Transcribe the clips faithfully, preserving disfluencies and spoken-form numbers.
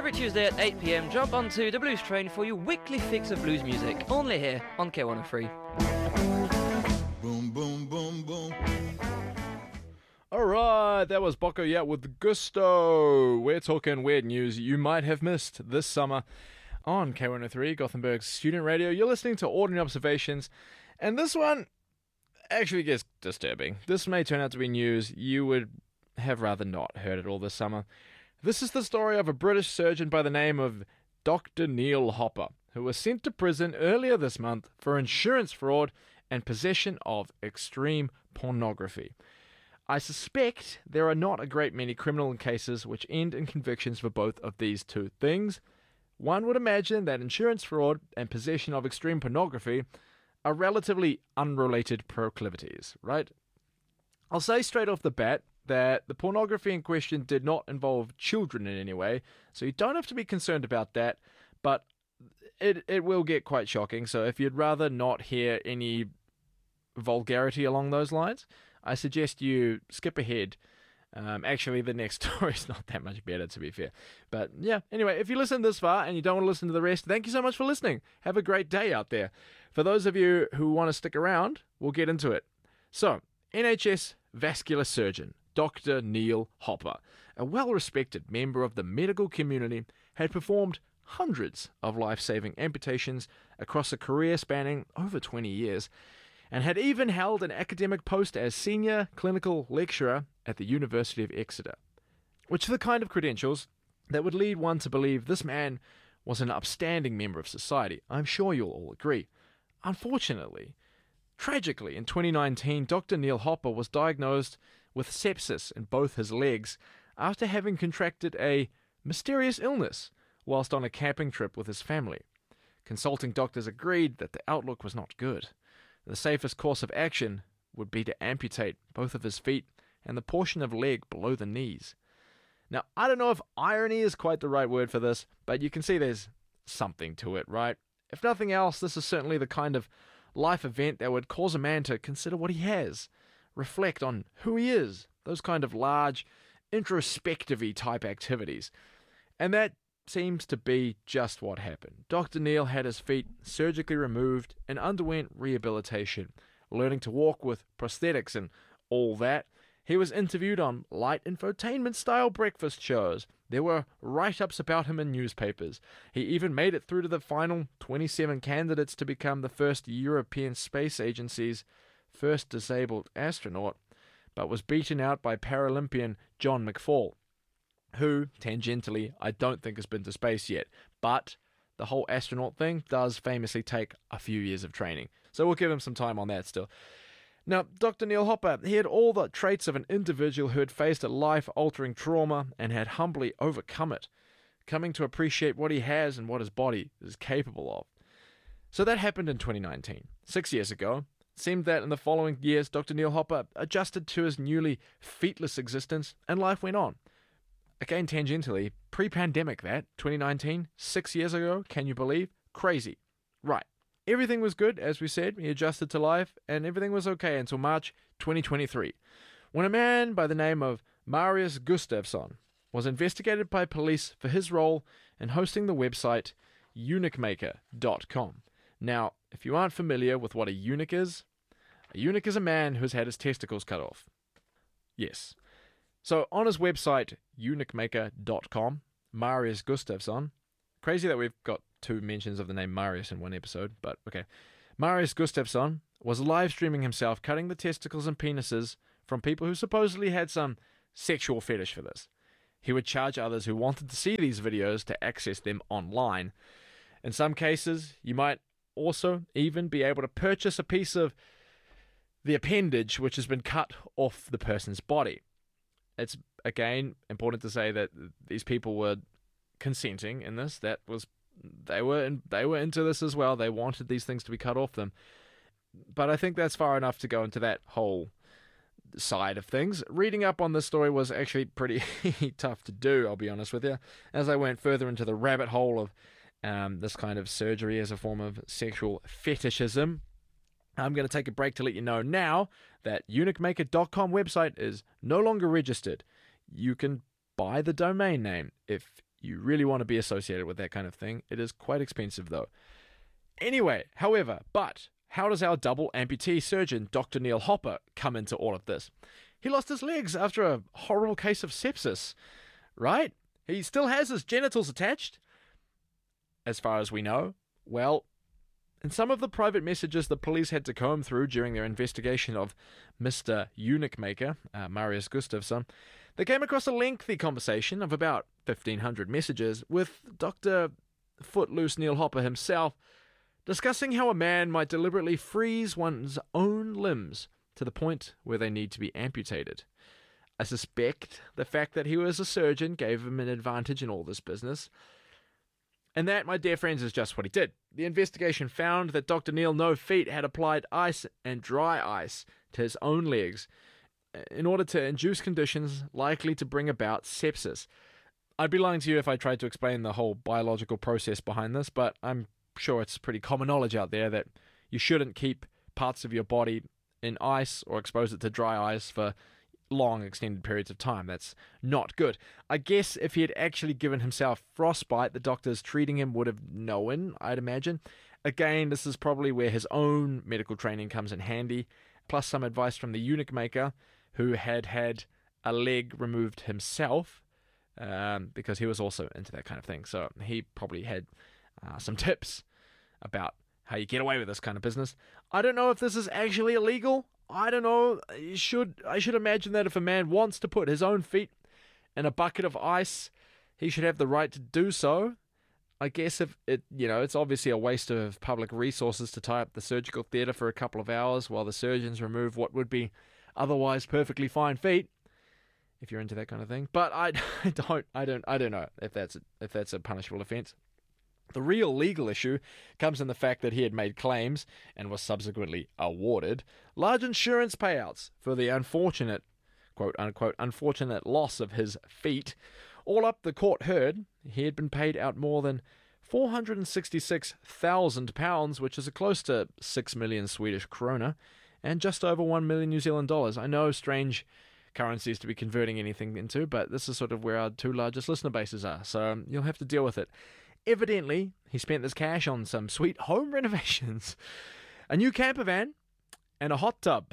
Every Tuesday at eight p m, jump onto the Blues Train for your weekly fix of blues music, only here on K one oh three. Boom, boom, boom, boom. Alright, that was Boko Yat with Gusto. We're talking weird news you might have missed this summer on K one oh three, Gothenburg's student radio. You're listening to Ordinary Observations, and this one actually gets disturbing. This may turn out to be news you would have rather not heard it all this summer. This is the story of a British surgeon by the name of Doctor Neil Hopper, who was sent to prison earlier this month for insurance fraud and possession of extreme pornography. I suspect there are not a great many criminal cases which end in convictions for both of these two things. One would imagine that insurance fraud and possession of extreme pornography are relatively unrelated proclivities, right? I'll say straight off the bat that the pornography in question did not involve children in any way, so you don't have to be concerned about that, but it it will get quite shocking, so if you'd rather not hear any vulgarity along those lines, I suggest you skip ahead. Um, actually, the next story is not that much better, to be fair. But yeah, anyway, if you listen this far and you don't want to listen to the rest, thank you so much for listening. Have a great day out there. For those of you who want to stick around, we'll get into it. So, N H S vascular surgeon Doctor Neil Hopper, a well-respected member of the medical community, had performed hundreds of life-saving amputations across a career spanning over twenty years, and had even held an academic post as senior clinical lecturer at the University of Exeter, which are the kind of credentials that would lead one to believe this man was an upstanding member of society. I'm sure you'll all agree. Unfortunately, tragically, in twenty nineteen, Doctor Neil Hopper was diagnosed with sepsis in both his legs after having contracted a mysterious illness whilst on a camping trip with his family. Consulting doctors agreed that the outlook was not good. The safest course of action would be to amputate both of his feet and the portion of leg below the knees. Now, I don't know if irony is quite the right word for this, but you can see there's something to it, right? If nothing else, this is certainly the kind of life event that would cause a man to consider what he has, reflect on who he is, those kind of large, introspective-y type activities. And that seems to be just what happened. Doctor Neil had his feet surgically removed and underwent rehabilitation, learning to walk with prosthetics and all that. He was interviewed on light infotainment-style breakfast shows. There were write-ups about him in newspapers. He even made it through to the final twenty-seven candidates to become the first European Space Agency's first disabled astronaut, but was beaten out by Paralympian John McFall, who, tangentially, I don't think has been to space yet, but the whole astronaut thing does famously take a few years of training, so we'll give him some time on that still. Now, Doctor Neil Hopper, he had all the traits of an individual who had faced a life-altering trauma and had humbly overcome it, coming to appreciate what he has and what his body is capable of. So that happened in twenty nineteen, six years ago. It seemed that in the following years, Doctor Neil Hopper adjusted to his newly feetless existence, and life went on. Again, tangentially, pre-pandemic that, twenty nineteen, six years ago, can you believe? Crazy. Right. Everything was good, as we said, he adjusted to life, and everything was okay until March twenty twenty-three, when a man by the name of Marius Gustafsson was investigated by police for his role in hosting the website eunuch maker dot com. Now, if you aren't familiar with what a eunuch is, a eunuch is a man who's had his testicles cut off. Yes. So, on his website, eunuch maker dot com, Marius Gustafsson, crazy that we've got two mentions of the name Marius in one episode, but okay. Marius Gustafsson was live streaming himself cutting the testicles and penises from people who supposedly had some sexual fetish for this. He would charge others who wanted to see these videos to access them online. In some cases, you might also even be able to purchase a piece of the appendage which has been cut off the person's body. It's, again, important to say that these people were consenting in this. That was They were in, they were into this as well. They wanted these things to be cut off them. But I think that's far enough to go into that whole side of things. Reading up on this story was actually pretty tough to do, I'll be honest with you. As I went further into the rabbit hole of um, this kind of surgery as a form of sexual fetishism, I'm going to take a break to let you know now that eunuch maker dot com website is no longer registered. You can buy the domain name if you really want to be associated with that kind of thing. It is quite expensive though. Anyway, however, but how does our double amputee surgeon, Doctor Neil Hopper, come into all of this? He lost his legs after a horrible case of sepsis, right? He still has his genitals attached, as far as we know. Well, in some of the private messages the police had to comb through during their investigation of Mister Eunuch Maker, uh, Marius Gustafsson, they came across a lengthy conversation of about fifteen hundred messages with Doctor Footloose Neil Hopper himself, discussing how a man might deliberately freeze one's own limbs to the point where they need to be amputated. I suspect the fact that he was a surgeon gave him an advantage in all this business. And that, my dear friends, is just what he did. The investigation found that Doctor Neil No Feet had applied ice and dry ice to his own legs in order to induce conditions likely to bring about sepsis. I'd be lying to you if I tried to explain the whole biological process behind this, but I'm sure it's pretty common knowledge out there that you shouldn't keep parts of your body in ice or expose it to dry ice for long extended periods of time. That's not good. I guess if he had actually given himself frostbite, the doctors treating him would have known, I'd imagine. Again, this is probably where his own medical training comes in handy, plus some advice from the Eunuch Maker, who had had a leg removed himself, um, because he was also into that kind of thing. So he probably had uh, some tips about how you get away with this kind of business. I don't know if this is actually illegal. I don't know. You should I should imagine that if a man wants to put his own feet in a bucket of ice, he should have the right to do so. I guess if it, you know, it's obviously a waste of public resources to tie up the surgical theatre for a couple of hours while the surgeons remove what would be otherwise perfectly fine feet, if you're into that kind of thing. But I, I don't, I don't, I don't know if that's a, if that's a punishable offence. The real legal issue comes in the fact that he had made claims, and was subsequently awarded, large insurance payouts for the unfortunate, quote-unquote, unfortunate loss of his feet. All up, the court heard he had been paid out more than four hundred sixty-six thousand pounds, which is close to six million Swedish krona, and just over one million New Zealand dollars. I know, strange currencies to be converting anything into, but this is sort of where our two largest listener bases are, so um, you'll have to deal with it. Evidently, he spent this cash on some sweet home renovations, a new camper van, and a hot tub,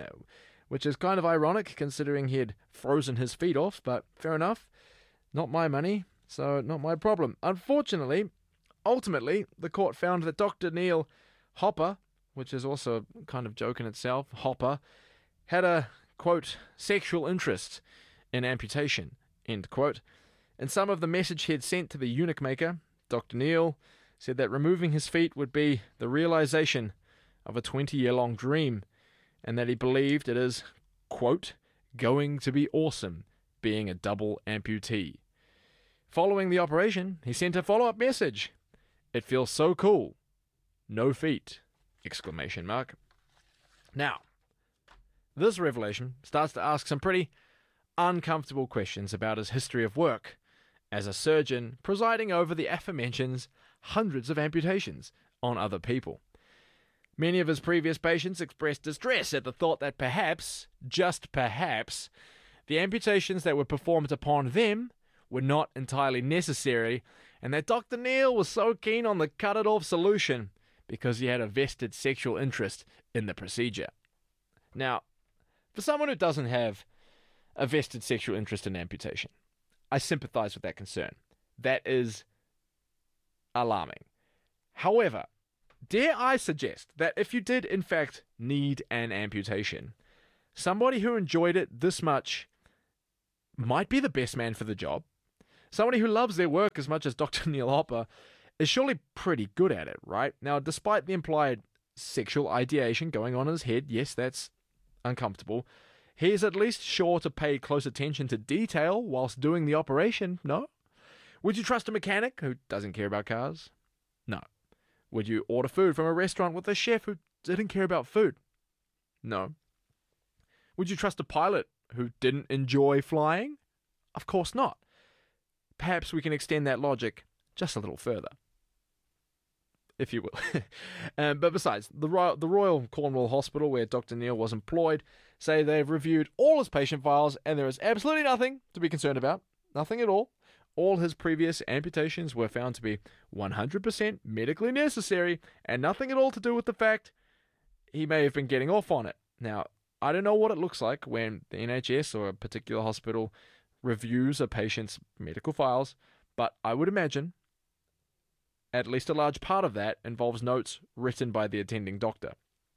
which is kind of ironic considering he had frozen his feet off, but fair enough. Not my money, so not my problem. Unfortunately, ultimately, the court found that Doctor Neil Hopper, which is also a kind of joke in itself, Hopper, had a, quote, sexual interest in amputation, end quote. In some of the message he had sent to the Eunuch Maker, Doctor Neil said that removing his feet would be the realization of a twenty-year-long dream, and that he believed it is, quote, going to be awesome being a double amputee. Following the operation, he sent a follow-up message. It feels so cool. No feet, exclamation mark. Now, this revelation starts to ask some pretty uncomfortable questions about his history of work as a surgeon presiding over the aforementioned hundreds of amputations on other people. Many of his previous patients expressed distress at the thought that perhaps, just perhaps, the amputations that were performed upon them were not entirely necessary, and that Doctor Neil was so keen on the cut-it-off solution because he had a vested sexual interest in the procedure. Now, for someone who doesn't have a vested sexual interest in amputation, I sympathize with that concern. That is alarming. However, dare I suggest that if you did in fact need an amputation, somebody who enjoyed it this much might be the best man for the job. Somebody who loves their work as much as Doctor Neil Hopper is surely pretty good at it, right? Now, despite the implied sexual ideation going on in his head, yes, that's uncomfortable, he is at least sure to pay close attention to detail whilst doing the operation, no? Would you trust a mechanic who doesn't care about cars? No. Would you order food from a restaurant with a chef who didn't care about food? No. Would you trust a pilot who didn't enjoy flying? Of course not. Perhaps we can extend that logic just a little further, if you will. um, but besides, the Royal, the Royal Cornwall Hospital, where Doctor Neil was employed, say they've reviewed all his patient files and there is absolutely nothing to be concerned about. Nothing at all. All his previous amputations were found to be one hundred percent medically necessary and nothing at all to do with the fact he may have been getting off on it. Now, I don't know what it looks like when the N H S or a particular hospital reviews a patient's medical files, but I would imagine at least a large part of that involves notes written by the attending doctor.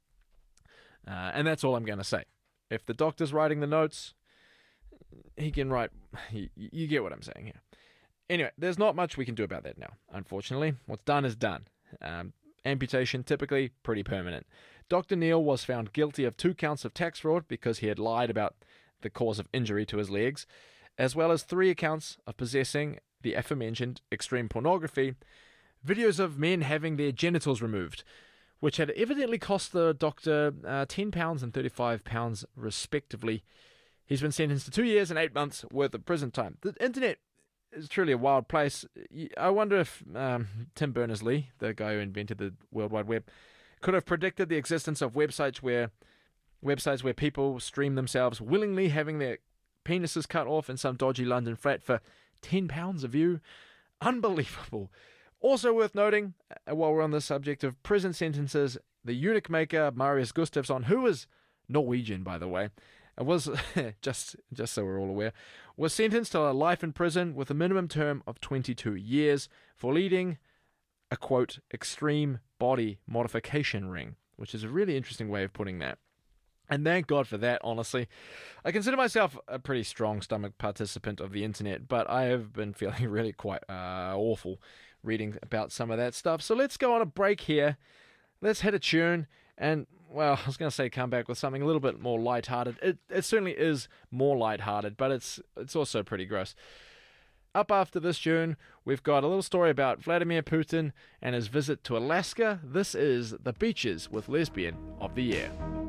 Uh, and that's all I'm going to say. If the doctor's writing the notes, he can write... You, you get what I'm saying here. Anyway, there's not much we can do about that now, unfortunately. What's done is done. Um, amputation, typically pretty permanent. Doctor Neal was found guilty of two counts of tax fraud because he had lied about the cause of injury to his legs, as well as three accounts of possessing the aforementioned extreme pornography, videos of men having their genitals removed, which had evidently cost the doctor uh, ten pounds and thirty-five pounds respectively. He's been sentenced to two years and eight months worth of prison time. The internet is truly a wild place. I wonder if um, Tim Berners-Lee, the guy who invented the World Wide Web, could have predicted the existence of websites where websites where people stream themselves willingly having their penises cut off in some dodgy London flat for ten pounds a view. Unbelievable. Also worth noting, uh, while we're on the subject of prison sentences, the eunuch maker Marius Gustafsson, who was Norwegian, by the way, was, just just so we're all aware, was sentenced to a life in prison with a minimum term of twenty-two years for leading a, quote, extreme body modification ring, which is a really interesting way of putting that. And thank God for that, honestly. I consider myself a pretty strong stomach participant of the internet, but I have been feeling really quite uh, awful reading about some of that stuff. So let's go on a break here. Let's hit a tune. And, well, I was going to say come back with something a little bit more lighthearted. It it certainly is more lighthearted, but it's it's also pretty gross. Up after this tune, we've got a little story about Vladimir Putin and his visit to Alaska. This is The Beaches with Lesbian of the Year.